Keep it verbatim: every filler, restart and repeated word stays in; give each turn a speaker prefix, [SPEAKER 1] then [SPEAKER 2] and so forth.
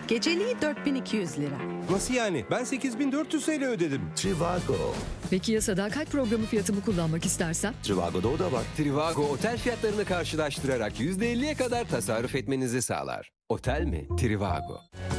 [SPEAKER 1] Geceliği dört bin iki yüz lira.
[SPEAKER 2] Nasıl yani? Ben sekiz bin dört yüz T L ödedim.
[SPEAKER 3] Trivago.
[SPEAKER 4] Peki ya sadakat programı fiyatımı kullanmak istersem?
[SPEAKER 3] Trivago'da o da var.
[SPEAKER 5] Trivago otel fiyatlarını karşılaştırarak yüzde elliye kadar tasarruf etmenizi sağlar. Otel mi? Trivago.